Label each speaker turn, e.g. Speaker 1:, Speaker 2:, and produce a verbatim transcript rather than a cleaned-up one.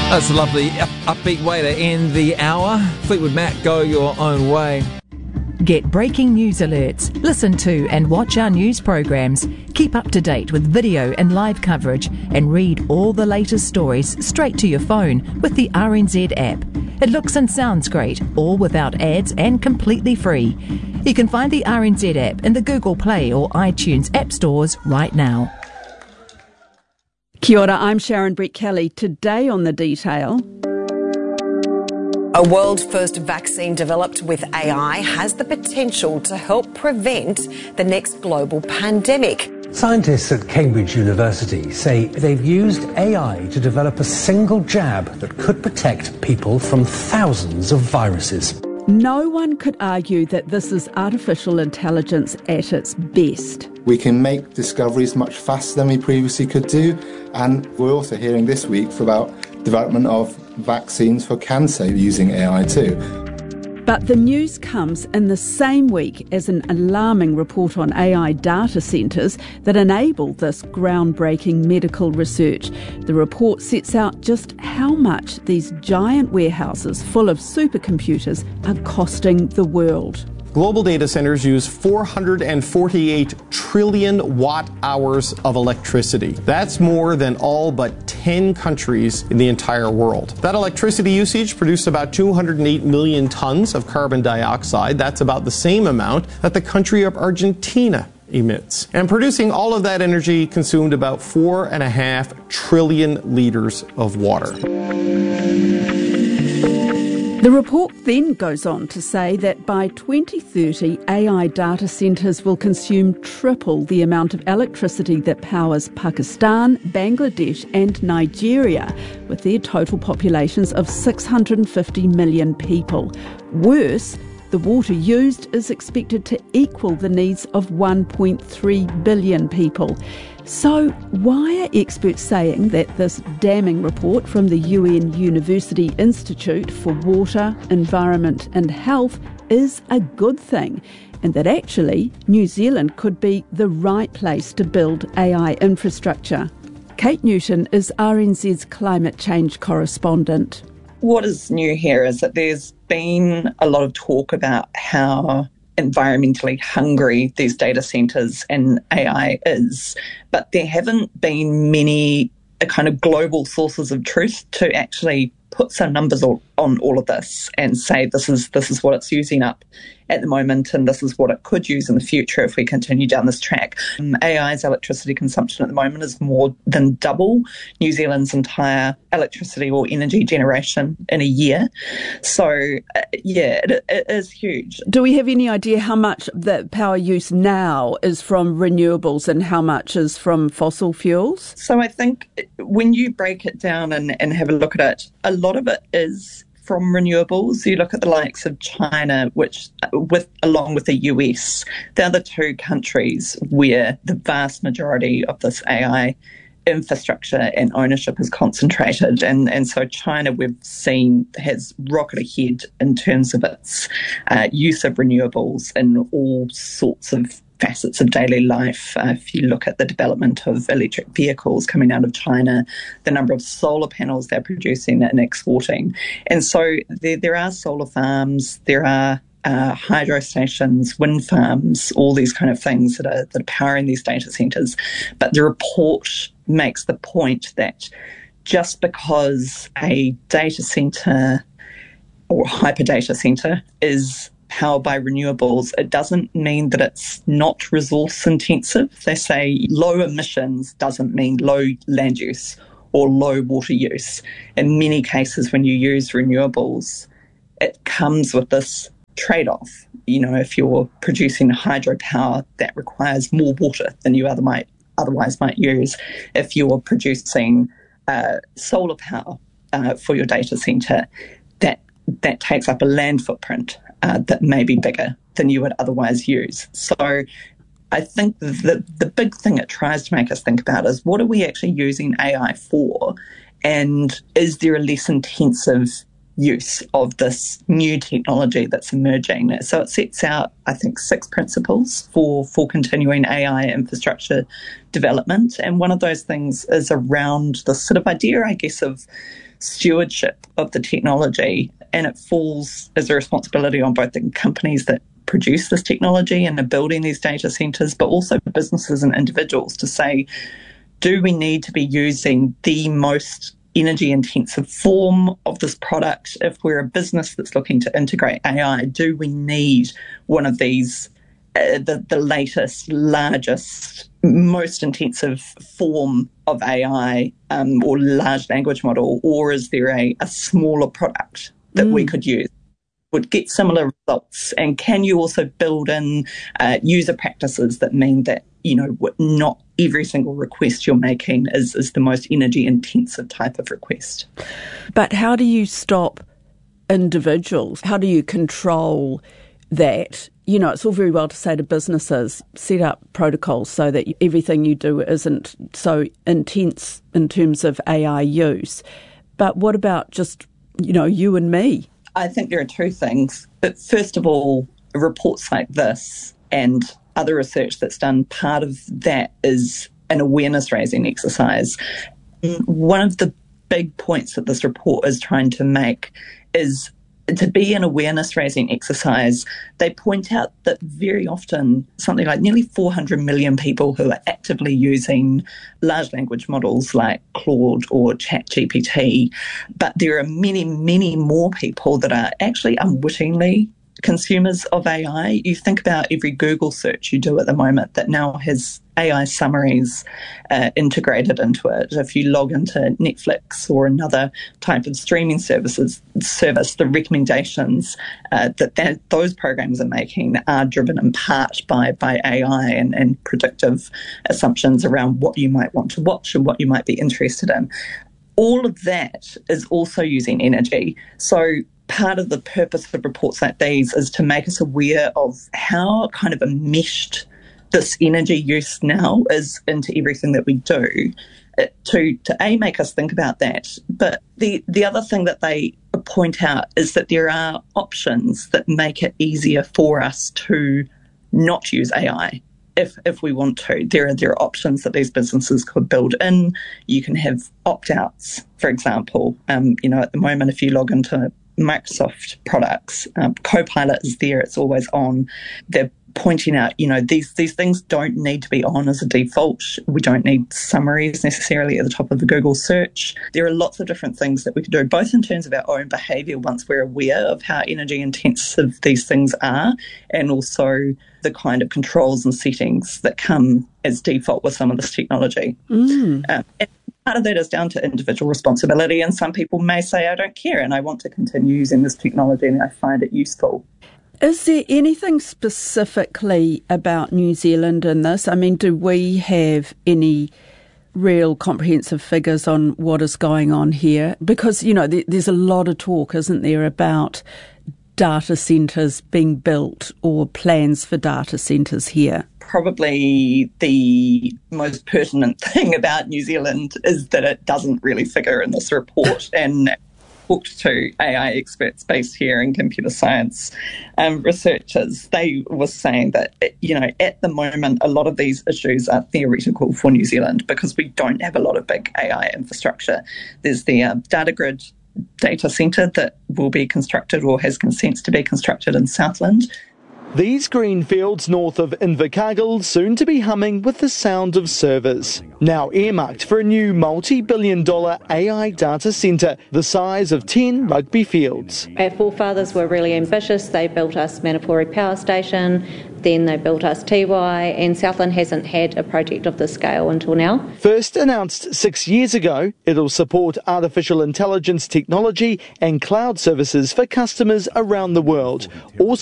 Speaker 1: That's a lovely up- upbeat way to end the hour. Fleetwood Mac, Go Your Own Way.
Speaker 2: Get breaking news alerts, listen to and watch our news programs, keep up to date with video and live coverage, and read all the latest stories straight to your phone with the R N Z app. It looks and sounds great, all without ads and completely free. You can find the R N Z app in the Google Play or iTunes app stores right now.
Speaker 3: Kia ora, I'm Sharon Brett-Kelly. Today on The Detail.
Speaker 4: A world-first vaccine developed with A I has the potential to help prevent the next global pandemic.
Speaker 5: Scientists at Cambridge University say they've used A I to develop a single jab that could protect people from thousands of viruses.
Speaker 3: No one could argue that this is artificial intelligence at its best.
Speaker 6: We can make discoveries much faster than we previously could do, and we're also hearing this week about development of vaccines for cancer using A I too.
Speaker 3: But the news comes in the same week as an alarming report on A I data centres that enable this groundbreaking medical research. The report sets out just how much these giant warehouses full of supercomputers are costing the world.
Speaker 7: Global data centers use four hundred forty-eight trillion watt hours of electricity. That's more than all but ten countries in the entire world. That electricity usage produced about two hundred eight million tons of carbon dioxide. That's about the same amount that the country of Argentina emits. And producing all of that energy consumed about four and a half trillion litres of water.
Speaker 3: The report then goes on to say that by twenty thirty, A I data centres will consume triple the amount of electricity that powers Pakistan, Bangladesh and Nigeria, with their total populations of six hundred fifty million people. Worse, the water used is expected to equal the needs of one point three billion people. So why are experts saying that this damning report from the U N University Institute for Water, Environment and Health is a good thing, and that actually New Zealand could be the right place to build A I infrastructure? Kate Newton is R N Z's climate change correspondent.
Speaker 8: What is new here is that there's been a lot of talk about how environmentally hungry these data centres and A I is, but there haven't been many uh, kind of global sources of truth to actually put some numbers on, on all of this and say this is this is what it's using up at the moment and this is what it could use in the future if we continue down this track. Um, A I's electricity consumption at the moment is more than double New Zealand's entire electricity or energy generation in a year. So, uh, yeah, it, it is huge.
Speaker 3: Do we have any idea how much the power use now is from renewables and how much is from fossil fuels?
Speaker 8: So I think when you break it down and, and have a look at it, a lot of it is from renewables. You look at the likes of China, which, with along with the U S, they're the two countries where the vast majority of this A I infrastructure and ownership is concentrated. And, and so China, we've seen, has rocketed ahead in terms of its uh, use of renewables in all sorts of facets of daily life. Uh, if you look at the development of electric vehicles coming out of China, the number of solar panels they're producing and exporting. And so there, there are solar farms, there are uh, hydro stations, wind farms, all these kind of things that are, that are powering these data centres. But the report makes the point that just because a data centre or hyper data centre is powered by renewables, it doesn't mean that it's not resource intensive. They say low emissions doesn't mean low land use or low water use. In many cases, when you use renewables, it comes with this trade-off. You know, if you're producing hydropower, that requires more water than you other might, otherwise might use. If you're producing uh, solar power uh, for your data centre, that that takes up a land footprint Uh, that may be bigger than you would otherwise use. So I think the, the big thing it tries to make us think about is what are we actually using A I for, and is there a less intensive use of this new technology that's emerging. So it sets out, I think, six principles for, for continuing A I infrastructure development. And one of those things is around the sort of idea, I guess, of stewardship of the technology. And it falls as a responsibility on both the companies that produce this technology and are building these data centres, but also businesses and individuals to say, do we need to be using the most energy intensive form of this product? If we're a business that's looking to integrate A I, do we need one of these, uh, the, the latest, largest, most intensive form of A I um, or large language model, or is there a, a smaller product that mm. we could use? Would get similar results, and can you also build in uh, user practices that mean that, you know, not every single request you're making is, is the most energy intensive type of request.
Speaker 3: But how do you stop individuals? How do you control that? You know, it's all very well to say to businesses, set up protocols so that everything you do isn't so intense in terms of A I use. But what about just, you know, you and me?
Speaker 8: I think there are two things. But first of all, reports like this and other research that's done, part of that is an awareness-raising exercise. One of the big points that this report is trying to make is to be an awareness-raising exercise. They point out that very often something like nearly four hundred million people who are actively using large language models like Claude or ChatGPT, but there are many, many more people that are actually unwittingly consumers of A I. You think about every Google search you do at the moment that now has A I summaries uh, integrated into it. If you log into Netflix or another type of streaming services service, the recommendations uh, that, that those programs are making are driven in part by, by A I and, and predictive assumptions around what you might want to watch and what you might be interested in. All of that is also using energy. So part of the purpose of reports like these is to make us aware of how kind of enmeshed this energy use now is into everything that we do, to, to A, make us think about that. But the, the other thing that they point out is that there are options that make it easier for us to not use A I. If if we want to, there are there are options that these businesses could build in. You can have opt-outs, for example. Um, you know, at the moment, if you log into Microsoft products, um, Copilot is there, it's always on. They're pointing out, you know, these these things don't need to be on as a default. We don't need summaries necessarily at the top of the Google search. There are lots of different things that we can do, both in terms of our own behaviour once we're aware of how energy intensive these things are, and also the kind of controls and settings that come as default with some of this technology. Mm. Um, and part of that is down to individual responsibility, and some people may say, I don't care and I want to continue using this technology and I find it useful.
Speaker 3: Is there anything specifically about New Zealand in this? I mean, do we have any real comprehensive figures on what is going on here? Because, you know, there's a lot of talk, isn't there, about data centres being built or plans for data centres here.
Speaker 8: Probably the most pertinent thing about New Zealand is that it doesn't really figure in this report. And talked to A I experts based here in computer science um, researchers, they were saying that, you know, at the moment, a lot of these issues are theoretical for New Zealand because we don't have a lot of big A I infrastructure. There's the uh, DataGrid data centre that will be constructed or has consents to be constructed in Southland.
Speaker 9: These green fields north of Invercargill soon to be humming with the sound of servers. Now earmarked for a new multi-billion dollar A I data centre the size of ten rugby fields.
Speaker 10: Our forefathers were really ambitious. They built us Manapōuri Power Station, then they built us Tiwai, and Southland hasn't had a project of this scale until now.
Speaker 9: First announced six years ago, it'll support artificial intelligence technology and cloud services for customers around the world. Also